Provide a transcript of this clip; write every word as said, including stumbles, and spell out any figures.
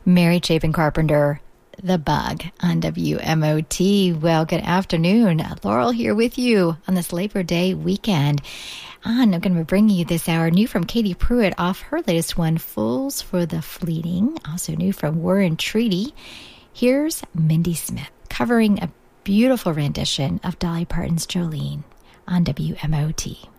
Mary Chapin Carpenter, The Bug on W M O T. Well, good afternoon. Laurel here with you on this Labor Day weekend. And I'm going to be bringing you this hour new from Katie Pruitt off her latest one, Fools for the Fleeting. Also new from Warren Treaty. Here's Mindy Smith covering a beautiful rendition of Dolly Parton's Jolene on W M O T.